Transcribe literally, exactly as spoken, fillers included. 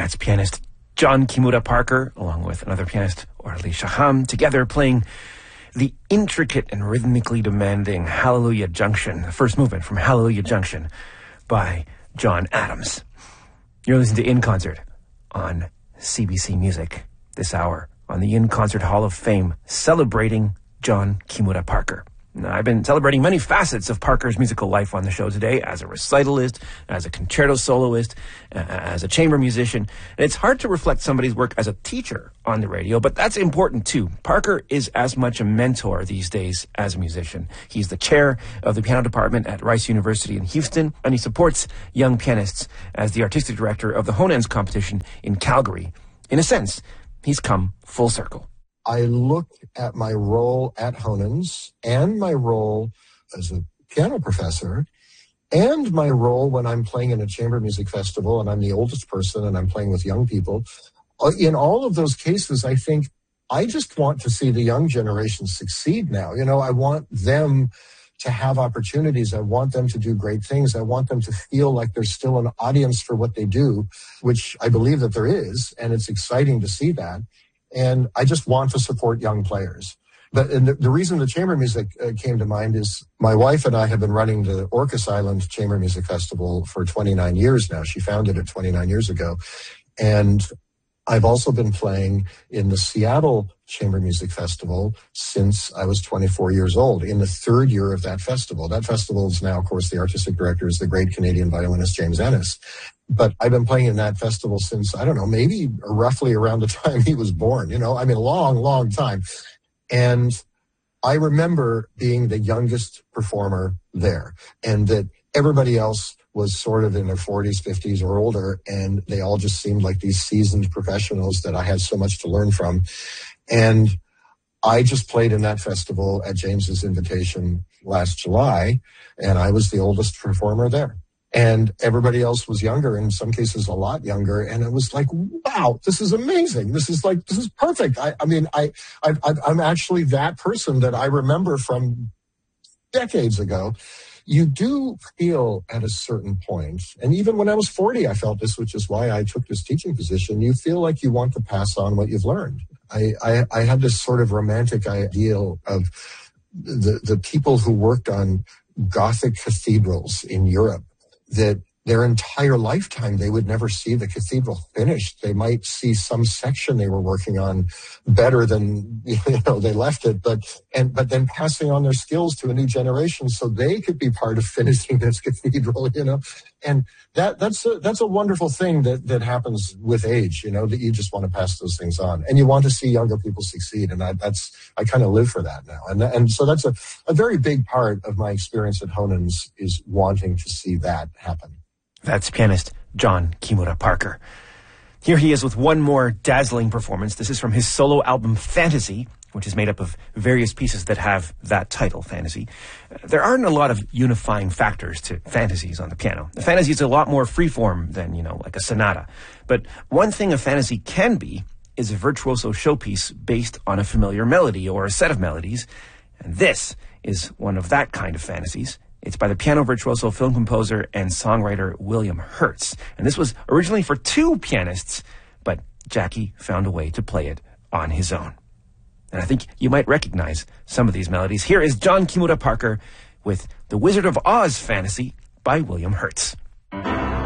That's pianist John Kimura Parker, along with another pianist, Orly Shaham, together playing the intricate and rhythmically demanding Hallelujah Junction, the first movement from Hallelujah Junction by John Adams. You're listening to In Concert on C B C Music this hour on the In Concert Hall of Fame, celebrating John Kimura Parker. Now, I've been celebrating many facets of Parker's musical life on the show today, as a recitalist, as a concerto soloist, uh, as a chamber musician. And it's hard to reflect somebody's work as a teacher on the radio, but that's important too. Parker is as much a mentor these days as a musician. He's the chair of the piano department at Rice University in Houston, and he supports young pianists as the artistic director of the Honens competition in Calgary. In a sense, he's come full circle. I look at my role at Honens and my role as a piano professor and my role when I'm playing in a chamber music festival and I'm the oldest person and I'm playing with young people. In all of those cases, I think I just want to see the young generation succeed now. You know, I want them to have opportunities. I want them to do great things. I want them to feel like there's still an audience for what they do, which I believe that there is, and it's exciting to see that. And I just want to support young players. But and the, the reason the chamber music uh, came to mind is my wife and I have been running the Orcas Island Chamber Music Festival for twenty-nine years now. She founded it twenty-nine years ago. And I've also been playing in the Seattle Chamber Music Festival since I was twenty-four years old, in the third year of that festival. That festival is now, of course, the artistic director is the great Canadian violinist James Ennis. But I've been playing in that festival since, I don't know, maybe roughly around the time he was born, you know, I mean, a long, long time. And I remember being the youngest performer there, and that everybody else was sort of in their forties, fifties or older, and they all just seemed like these seasoned professionals that I had so much to learn from. And I just played in that festival at James's invitation last July, and I was the oldest performer there. And everybody else was younger, in some cases a lot younger. And it was like, wow, this is amazing. This is like, this is perfect. I, I mean, I, I, I'm actually that person that I remember from decades ago. You do feel at a certain point, and even when I was forty, I felt this, which is why I took this teaching position. You feel like you want to pass on what you've learned. I, I, I had this sort of romantic ideal of the, the people who worked on Gothic cathedrals in Europe, that their entire lifetime they would never see the cathedral finished. They might see some section they were working on better than, you know, they left it, but and but then passing on their skills to a new generation so they could be part of finishing this cathedral, you know. And that that's a that's a wonderful thing that that happens with age, you know, that you just want to pass those things on, and you want to see younger people succeed. And I that's I kind of live for that now, and and so that's a a very big part of my experience at Honens, is wanting to see that happen. That's pianist John Kimura Parker. Here he is with one more dazzling performance. This is from his solo album Fantasy, which is made up of various pieces that have that title, Fantasy. Uh, there aren't a lot of unifying factors to fantasies on the piano. The fantasy is a lot more freeform than, you know, like a sonata. But one thing a fantasy can be is a virtuoso showpiece based on a familiar melody or a set of melodies. And this is one of that kind of fantasies. It's by the piano virtuoso, film composer, and songwriter William Hertz. And this was originally for two pianists, but Jackie found a way to play it on his own. And I think you might recognize some of these melodies. Here is John Kimura Parker with The Wizard of Oz Fantasy by William Hertz.